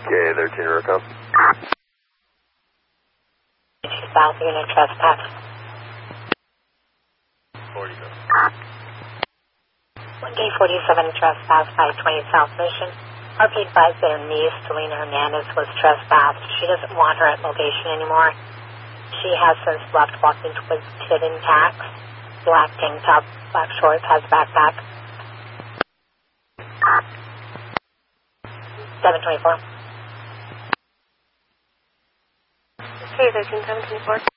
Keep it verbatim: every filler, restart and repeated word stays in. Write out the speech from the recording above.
Okay, thirteen Recom. South unit trespass. forty-seven. one D forty-seven trespass by twenty South Mission. R P advised that her niece, Selena Hernandez, was trespassed. She doesn't want her at location anymore. She has since left, walking towards Tidden Tax. Black tank top, black shorts, has backpack. seven twenty-four. Okay, thirteen seven twenty-four.